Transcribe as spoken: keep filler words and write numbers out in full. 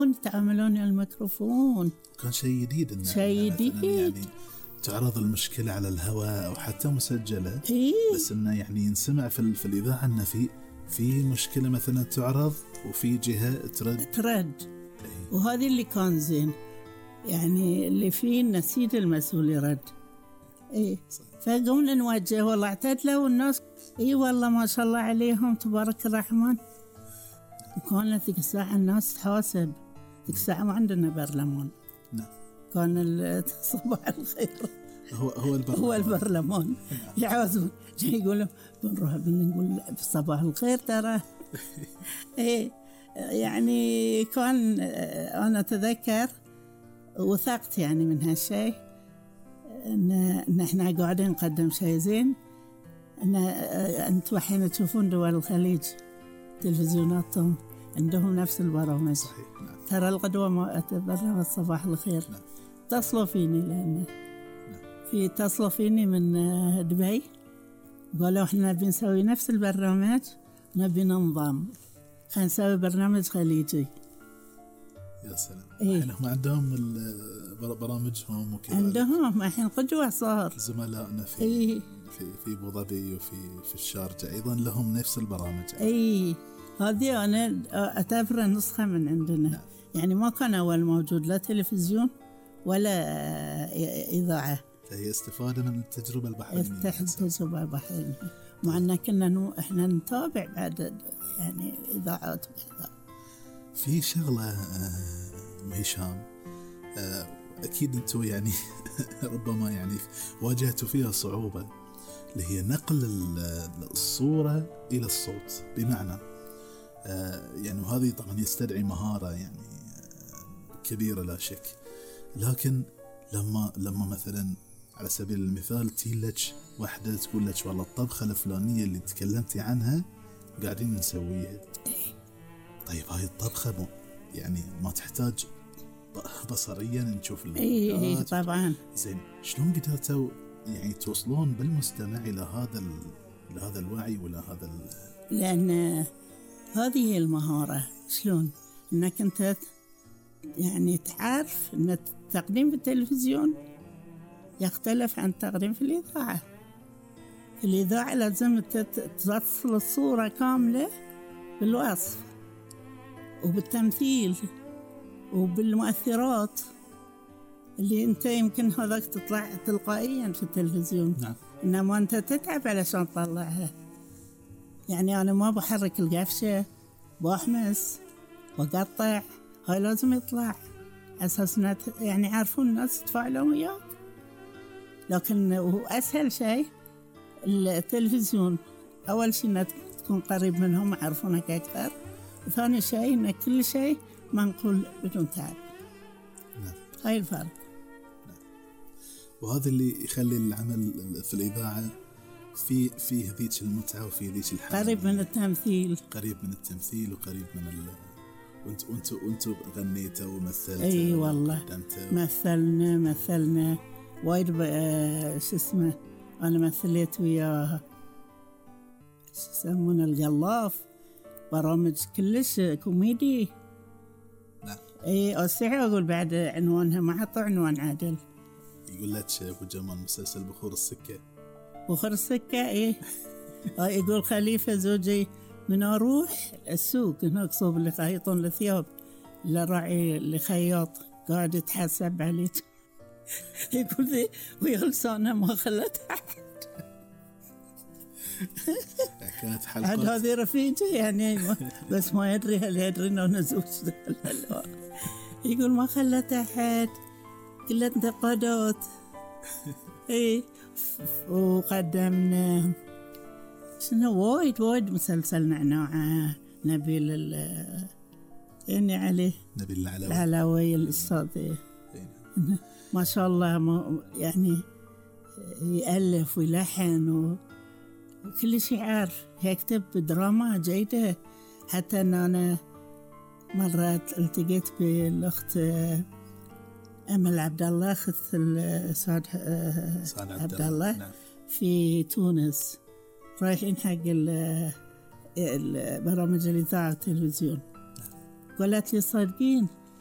يتعاملون الميكروفون. كان شيء جديد إنه شيء جديد يعني تعرض المشكلة على الهواء أو حتى مسجلة. إيه؟ بس إنه يعني ينسمع في, في الإذاعة إنه في في مشكلة مثلا تعرض وفي جهة ترد ترد إيه؟ وهذه اللي كان زين، يعني اللي فيه نسيد المسؤول يرد. إيه فقمنا نوجه والله اعتدلوا والناس إيه والله ما شاء الله عليهم تبارك الرحمن. وكانت ذيك الساعة الناس تحاسب، ذيك الساعة ما عندنا برلمان. نعم. كان صباح الخير هو هو البرلمان, هو البرلمان. يعوزون يقولوا بنروح بنقول صباح الخير ترى. إيه يعني كان أنا أتذكر وثقت يعني من هالشيء إن إن إحنا قاعدين نقدم شيء زين. إن أنتوا الحين تشوفون دول الخليج تلفزيوناتهم عندهم نفس البرامج. صحيح. نعم. ترى الغدوة ما برنامج صباح الخير. نعم. اتصلوا فيني لأن نعم. في اتصلوا فيني من دبي قالوا إحنا بنسوي نفس البرنامج نبي ننظم، خلينا نسوي برنامج خليجي. يا سلام. إيه؟ هم عندهم برامجهم وكذا. عندهم الحين قدوة صار. زملائنا في إيه؟ في في أبو ظبي وفي في الشارجة أيضا لهم نفس البرامج. إيه هذه أنا أعتبرها نسخة من عندنا. نعم. يعني ما كان أول موجود لا تلفزيون ولا إذاعة. فهي استفادة من التجربة البحرينية. افتح التجربة البحرينية، مع أن كنا نو إحنا نتابع بعد يعني إذاعات وكذا. في شغلة هشام أكيد أنتوا يعني ربما يعني واجهتوا فيها صعوبة، اللي هي نقل الصورة إلى الصوت. بمعنى يعني وهذه طبعا يستدعي مهارة يعني كبيرة لا شك، لكن لما لما مثلا على سبيل المثال تيلك واحدة تقول لك والله الطبخة الفلانية اللي تكلمتي عنها قاعدين نسويها. طيب هاي الطبخة مو يعني ما تحتاج بصريا نشوف المقطعات. إيه طبعا. زين شلون قدرتوا يعني توصلون بالمستمع إلى هذا لهذا الوعي ولا هذا ال... لأن هذه المهارة شلون إنك أنت يعني تعرف أن التقديم في التلفزيون يختلف عن التقديم في الإذاعة. في الإذاعة لازم تصل الصورة كاملة بالوصف وبالتمثيل وبالمؤثرات اللي أنت يمكن هذاك تطلع تلقائيا في التلفزيون. نعم. إنما أنت تتعب علشان تطلعها. يعني أنا ما بحرك القفشة بأحمس وقطع، هاي لازم يطلع أساسا يعني عارفون الناس يتفاعلون وياك. لكن هو أسهل شيء التلفزيون، أول شيء إنك تكون قريب منهم يعرفونك أكثر، وثاني شيء إن كل شيء منقول بدون تعب. نعم. هاي الفرق. نعم. وهذا اللي يخلي العمل في الإذاعة في فيه ذيك المتعة وفي ذيك الحاجة. قريب من التمثيل. قريب من التمثيل وقريب من ال وانت وانت وانت غنيتوا ومثلتوا. اي والله مثلنا مثلنا وايد شو اسمه انا مثلت وياها شو يسمونه القلاف، برامج كلش كوميدي. نعم. اي استحي اقول بعد عنوانها ما حطوا عنوان عادل. يقول لك ابو جمال مسلسل بخور السكه. بخور السكه ايه. يقول خليفه زوجي من أروح السوق هناك صوب اللي خيطون الثياب لراعي اللي خياط قاعد يتحسب عليك. يقول ذي ويا لسانه ما خلت أحد. كانت حلقات. عاد هذه رفيجة يعني بس ما يدري هل يدري إنه نزوج. يقول ما خلت أحد كلها انتقادات. إيه وقدمنا شنو وايد وايد مسلسل نعناع نبيل ال يعني عليه نبيل العلوي العلوي الأستاذ ما شاء الله ما يعني يألف ويلحن وكل شيء عارف يكتب دراما جيدة. حتى أن أنا مرة التقيت بالأخت أمل عبد الله أخت سعد عبد الله. نعم. في تونس رايحين حق البرامج الإذاعة والتلفزيون. قالت لي صادقين